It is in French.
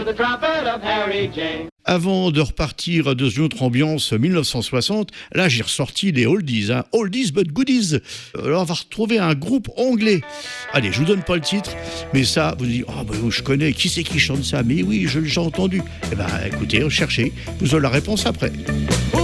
Avant de repartir dans une autre ambiance 1960, là j'ai ressorti les oldies, oldies but goodies. Alors on va retrouver un groupe anglais. Allez, je vous donne pas le titre, mais ça, vous dites, je connais, qui c'est qui chante ça? Mais oui, j'ai entendu. Eh ben écoutez, cherchez, vous aurez la réponse après.